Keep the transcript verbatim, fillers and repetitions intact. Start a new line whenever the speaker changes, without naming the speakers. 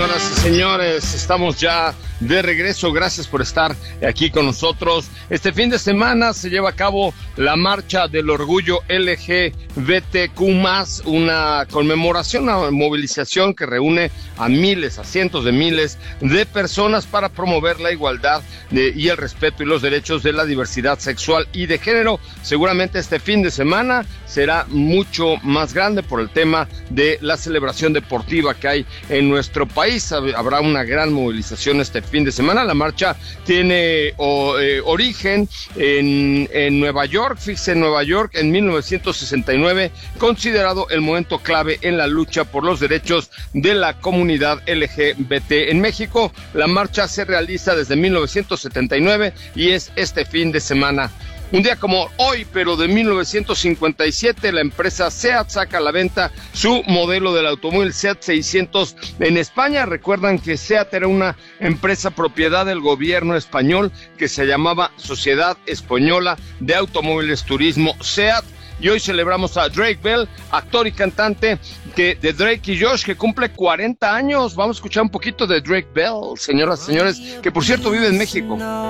Señoras y señores, estamos ya de regreso. Gracias por estar aquí con nosotros. Este fin de semana se lleva a cabo la Marcha del Orgullo L G B T Q más, una conmemoración, una movilización que reúne a miles, a cientos de miles de personas para promover la igualdad de, y el respeto y los derechos de la diversidad sexual y de género. Seguramente este fin de semana será mucho más grande por el tema de la celebración deportiva que hay en nuestro país. Habrá una gran movilización este fin de semana. La marcha tiene o, eh, origen en, en Nueva York. Fíjese, en Nueva York en mil novecientos sesenta y nueve, considerado el momento clave en la lucha por los derechos de la comunidad L G B T. En México, la marcha se realiza desde mil novecientos setenta y nueve y es este fin de semana. Un día como hoy, pero de mil novecientos cincuenta y siete, la empresa SEAT saca a la venta su modelo del automóvil SEAT seiscientos en España. Recuerdan que SEAT era una empresa propiedad del gobierno español que se llamaba Sociedad Española de Automóviles Turismo SEAT. Y hoy celebramos a Drake Bell, actor y cantante que, de Drake y Josh, que cumple cuarenta años. Vamos a escuchar un poquito de Drake Bell, señoras y señores, que por cierto vive en México.